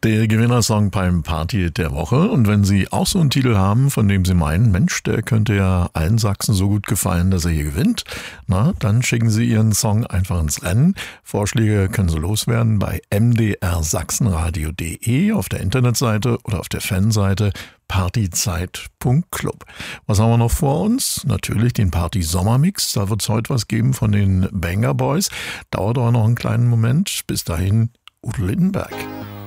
Der Gewinnersong beim Party der Woche. Und wenn Sie auch so einen Titel haben, von dem Sie meinen, Mensch, der könnte ja allen Sachsen so gut gefallen, dass er hier gewinnt, na, dann schicken Sie Ihren Song einfach ins Rennen. Vorschläge können Sie loswerden bei mdrsachsenradio.de auf der Internetseite oder auf der Fanseite partyzeit.club. Was haben wir noch vor uns? Natürlich den Party-Sommermix. Da wird es heute was geben von den Banger Boys. Dauert aber noch einen kleinen Moment. Bis dahin, Udo Lindenberg.